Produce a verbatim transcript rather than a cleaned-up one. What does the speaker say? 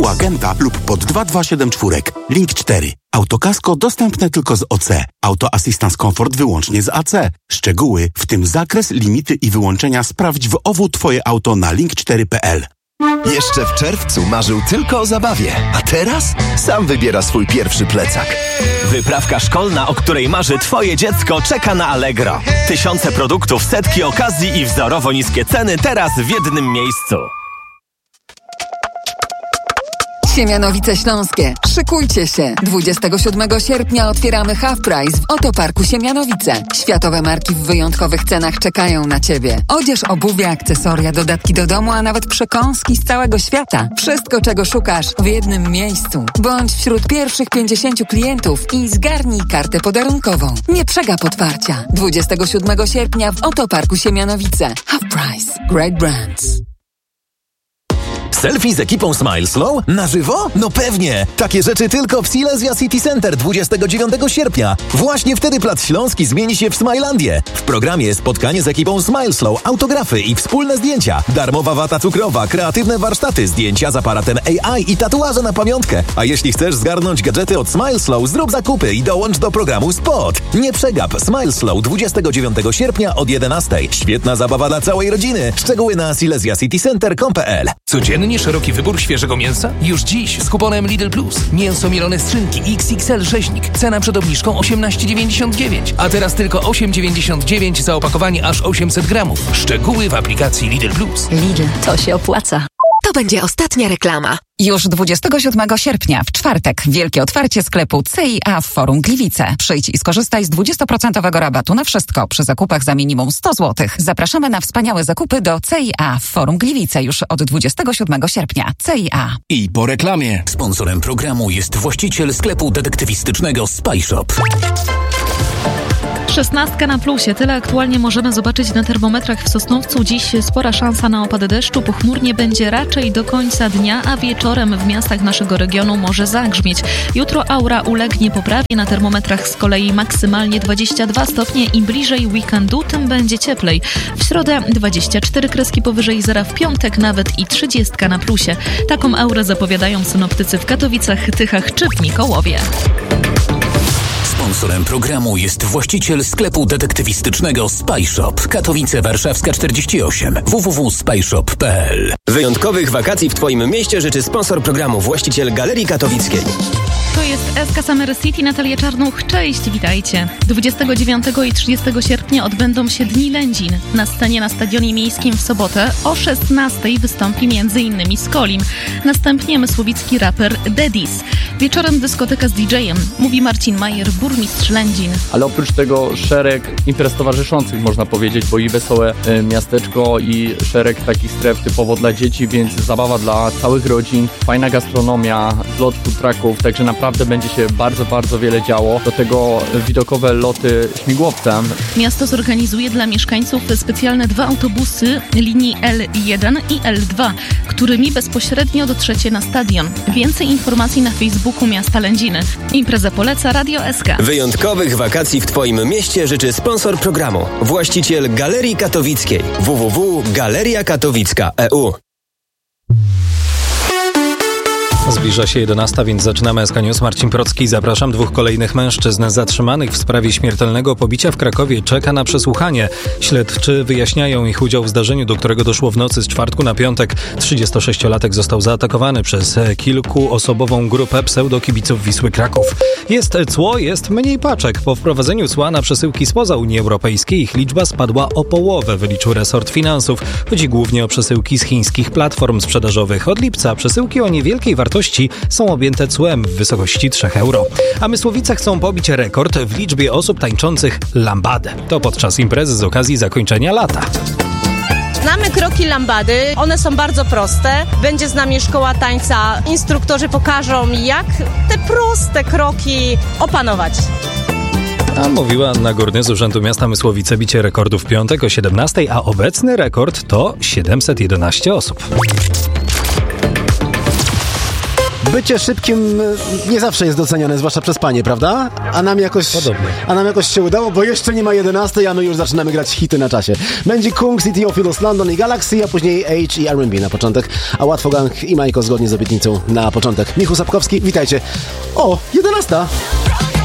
u agenta lub pod dwa dwa siedem cztery. Link cztery. Autokasko dostępne tylko z O C. Auto Assistance Comfort wyłącznie z A C. Szczegóły, w tym zakres, limity i wyłączenia sprawdź w O W Twoje auto na link cztery kropka p l. Jeszcze w czerwcu marzył tylko o zabawie, a teraz sam wybiera swój pierwszy plecak. Wyprawka szkolna, o której marzy Twoje dziecko, czeka na Allegro. Tysiące produktów, setki okazji i wzorowo niskie ceny teraz w jednym miejscu. Siemianowice Śląskie. Szykujcie się. dwudziestego siódmego sierpnia otwieramy Half Price w Otoparku Siemianowice. Światowe marki w wyjątkowych cenach czekają na Ciebie. Odzież, obuwie, akcesoria, dodatki do domu, a nawet przekąski z całego świata. Wszystko, czego szukasz, w jednym miejscu. Bądź wśród pierwszych pięćdziesięciu klientów i zgarnij kartę podarunkową. Nie przegap otwarcia. dwudziestego siódmego sierpnia w Otoparku Siemianowice. Half Price. Great Brands. Selfie z ekipą Smile Slow? Na żywo? No pewnie! Takie rzeczy tylko w Silesia City Center dwudziestego dziewiątego sierpnia. Właśnie wtedy Plac Śląski zmieni się w Smilandię. W programie spotkanie z ekipą Smile Slow, autografy i wspólne zdjęcia. Darmowa wata cukrowa, kreatywne warsztaty, zdjęcia z aparatem A I i tatuaże na pamiątkę. A jeśli chcesz zgarnąć gadżety od Smile Slow, zrób zakupy i dołącz do programu Spot. Nie przegap! Smile Slow dwudziestego dziewiątego sierpnia od jedenastej. Świetna zabawa dla całej rodziny. Szczegóły na silesia city center kropka com kropka p l. Codziennie szeroki wybór świeżego mięsa? Już dziś z kuponem Lidl Plus. Mięso mielone z szynki X X L rzeźnik. Cena przed obniżką osiemnaście dziewięćdziesiąt dziewięć, a teraz tylko osiem dziewięćdziesiąt dziewięć za opakowanie aż osiemset gramów. Szczegóły w aplikacji Lidl Plus. Lidl, to się opłaca. To będzie ostatnia reklama. Już dwudziestego siódmego sierpnia, w czwartek, wielkie otwarcie sklepu C I A w Forum Gliwice. Przyjdź i skorzystaj z dwudziestoprocentowego rabatu na wszystko przy zakupach za minimum sto złotych. Zapraszamy na wspaniałe zakupy do C I A w Forum Gliwice już od dwudziestego siódmego sierpnia. C I A. I po reklamie. Sponsorem programu jest właściciel sklepu detektywistycznego Spy Shop. Szesnastka na plusie. Tyle aktualnie możemy zobaczyć na termometrach w Sosnowcu. Dziś spora szansa na opady deszczu. Pochmurnie będzie raczej do końca dnia, a wieczorem w miastach naszego regionu może zagrzmieć. Jutro aura ulegnie poprawie. Na termometrach z kolei maksymalnie dwadzieścia dwa stopnie. Im bliżej weekendu, tym będzie cieplej. W środę dwadzieścia cztery kreski powyżej zera, w piątek nawet i trzydziestka na plusie. Taką aurę zapowiadają synoptycy w Katowicach, Tychach czy w Mikołowie. Sponsorem programu jest właściciel sklepu detektywistycznego Spy Shop. Katowice Warszawska czterdzieści osiem. w w w kropka spyshop kropka p l. Wyjątkowych wakacji w Twoim mieście życzy sponsor programu, właściciel Galerii Katowickiej. To jest S K Summer City, Natalia Czarnuch. Cześć, witajcie. dwudziestego dziewiątego i trzydziestego sierpnia odbędą się Dni Lędzin. Na scenie na Stadionie Miejskim w sobotę o szesnastej wystąpi m.in. Skolim. Następnie mysłowicki raper Dedis. Wieczorem dyskoteka z D J-em, mówi Marcin Majer, burmistrz Lędzin. Ale oprócz tego szereg imprez towarzyszących, można powiedzieć, bo i wesołe y, miasteczko, i szereg takich stref typowo dla dzieci, więc zabawa dla całych rodzin, fajna gastronomia, zlot food trucków, także naprawdę będzie się bardzo, bardzo wiele działo. Do tego widokowe loty śmigłowcem. Miasto zorganizuje dla mieszkańców specjalne dwa autobusy linii L jeden i L dwa, którymi bezpośrednio dotrzecie na stadion. Więcej informacji na Facebooku Miasta Lędziny. Imprezę poleca Radio S K. Wyjątkowych wakacji w Twoim mieście życzy sponsor programu, właściciel Galerii Katowickiej. w w w kropka galeria katowicka kropka e u. Zbliża się jedenasta, więc zaczynamy S K News. Marcin Procki, zapraszam. Dwóch kolejnych mężczyzn zatrzymanych w sprawie śmiertelnego pobicia w Krakowie czeka na przesłuchanie. Śledczy wyjaśniają ich udział w zdarzeniu, do którego doszło w nocy z czwartku na piątek. trzydziestosześciolatek został zaatakowany przez kilkuosobową grupę pseudokibiców Wisły Kraków. Jest cło, jest mniej paczek. Po wprowadzeniu cła na przesyłki spoza Unii Europejskiej ich liczba spadła o połowę, wyliczył resort finansów. Chodzi głównie o przesyłki z chińskich platform sprzedażowych. Od lipca przesyłki o niewielkiej wartości są objęte cłem w wysokości trzech euro. A Mysłowice chcą pobić rekord w liczbie osób tańczących lambadę. To podczas imprezy z okazji zakończenia lata. Znamy kroki lambady, one są bardzo proste. Będzie z nami szkoła tańca, instruktorzy pokażą, jak te proste kroki opanować. A mówiła Anna Górny z Urzędu Miasta Mysłowice. Bicie rekordu w piątek o siedemnastej, a obecny rekord to siedemset jedenaście osób. bycie szybkim nie zawsze jest doceniane, zwłaszcza przez panie, prawda? A nam jakoś, Podobnie. a nam jakoś się udało, bo jeszcze nie ma jedenastej, a my już zaczynamy grać hity na czasie. Będzie Kungs i Theophilus London i Galaxy, a później H i R and B na początek, a Łatwo Gang i Majko zgodnie z obietnicą na początek. Michu Sapkowski, witajcie. O, jedenasta!